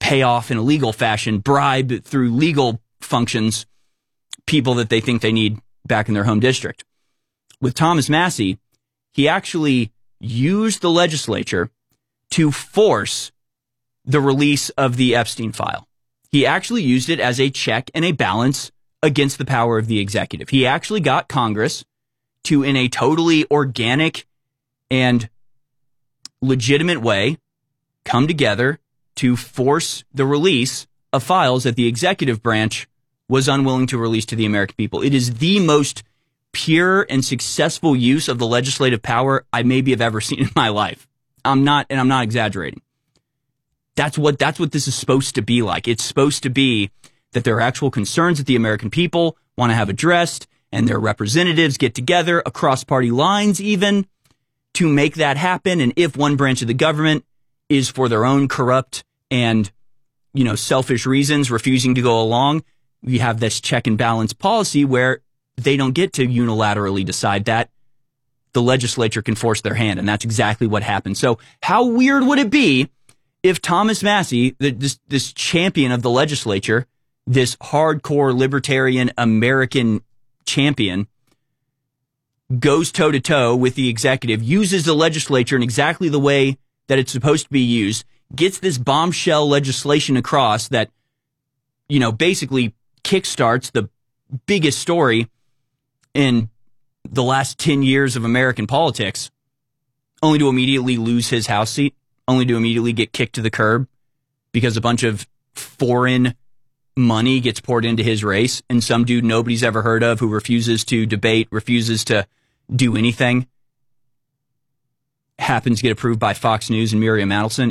pay off in a legal fashion, bribe through legal functions people that they think they need back in their home district. With Thomas Massie, he actually used the legislature to force the release of the Epstein file. He actually used it as a check and a balance against the power of the executive. He actually got Congress to, in a totally organic and legitimate way, come together to force the release of files that the executive branch was unwilling to release to the American people. It is the most pure and successful use of the legislative power I maybe have ever seen in my life. I'm not exaggerating. That's what this is supposed to be like. It's supposed to be that there are actual concerns that the American people want to have addressed, and their representatives get together across party lines even to make that happen. And if one branch of the government is for their own corrupt and, selfish reasons refusing to go along, we have this check and balance policy where they don't get to unilaterally decide that. The legislature can force their hand, and that's exactly what happened. So how weird would it be if Thomas Massie, this champion of the legislature, this hardcore libertarian American champion, goes toe-to-toe with the executive, uses the legislature in exactly the way that it's supposed to be used, gets this bombshell legislation across that, basically kickstarts the biggest story in the last 10 years of American politics, only to immediately lose his House seat, only to immediately get kicked to the curb because a bunch of foreign money gets poured into his race, and some dude nobody's ever heard of who refuses to debate, refuses to do anything, happens to get approved by Fox News and Miriam Adelson.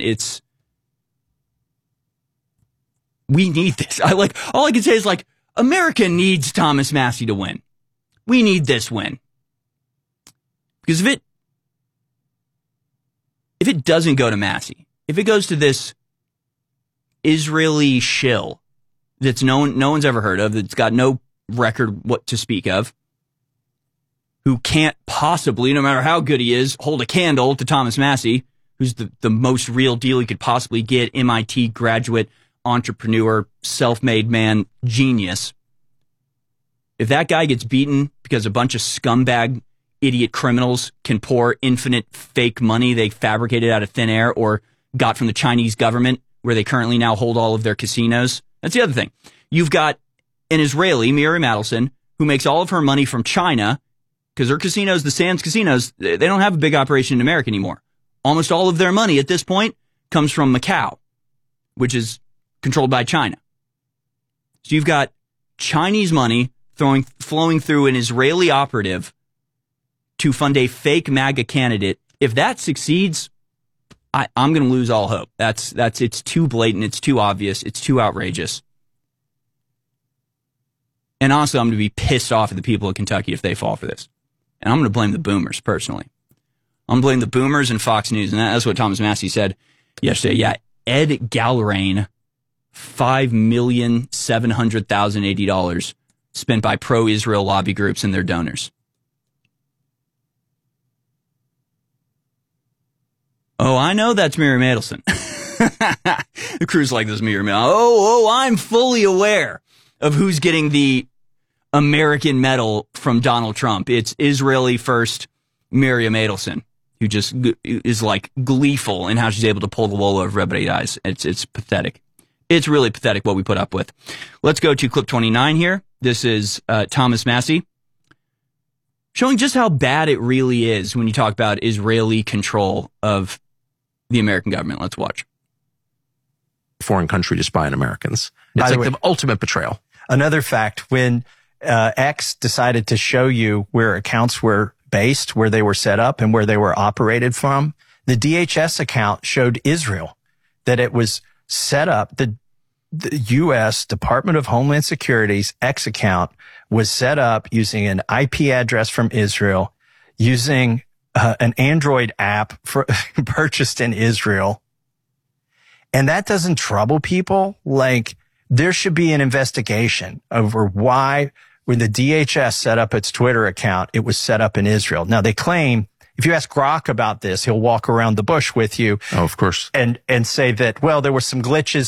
We need this. All I can say is America needs Thomas Massie to win. We need this win. Because if it doesn't go to Massie, if it goes to this Israeli shill that's no one's ever heard of, that's got no record what to speak of, who can't possibly, no matter how good he is, hold a candle to Thomas Massie, who's the most real deal he could possibly get, MIT graduate, entrepreneur, self-made man, genius. If that guy gets beaten because a bunch of scumbag idiot criminals can pour infinite fake money they fabricated out of thin air or got from the Chinese government, where they currently now hold all of their casinos. That's the other thing. You've got an Israeli, Miriam Adelson, who makes all of her money from China, because her casinos, the Sands casinos, they don't have a big operation in America anymore. Almost all of their money at this point comes from Macau, which is controlled by China. So you've got Chinese money flowing through an Israeli operative to fund a fake MAGA candidate. If that succeeds, I'm going to lose all hope. It's too blatant. It's too obvious. It's too outrageous. And honestly, I'm going to be pissed off at the people of Kentucky if they fall for this. And I'm going to blame the boomers personally. I'm going to blame the boomers and Fox News. And that's what Thomas Massie said yesterday. Yeah, Ed Galrain, $5,700,080 spent by pro-Israel lobby groups and their donors. Oh, I know that's Miriam Adelson. The crew's like this, Miriam. Oh, I'm fully aware of who's getting the American medal from Donald Trump. It's Israeli first Miriam Adelson, who just is gleeful in how she's able to pull the wool over everybody's eyes. It's pathetic. It's really pathetic what we put up with. Let's go to clip 29 here. This is Thomas Massie showing just how bad it really is when you talk about Israeli control of the American government. Let's watch. Foreign country to spy on Americans. It's the ultimate betrayal. Another fact, when X decided to show you where accounts were based, where they were set up and where they were operated from, the DHS account showed Israel, that it was set up. The U.S. Department of Homeland Security's X account was set up using an IP address from Israel, using an Android app purchased in Israel. And that doesn't trouble people. There should be an investigation over why, when the DHS set up its Twitter account, it was set up in Israel. Now, they claim, if you ask Grok about this, he'll walk around the bush with you. Oh, of course. And say that, well, there were some glitches